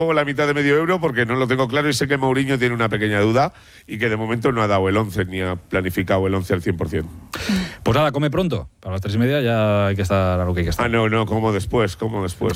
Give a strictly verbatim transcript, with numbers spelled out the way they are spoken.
Pongo la mitad de medio euro porque no lo tengo claro y sé que Mourinho tiene una pequeña duda y que de momento no ha dado el once ni ha planificado el once al cien por cien. Pues nada, come pronto. Para las tres y media ya hay que estar a lo que hay que estar. Ah, no, no, como después, como después.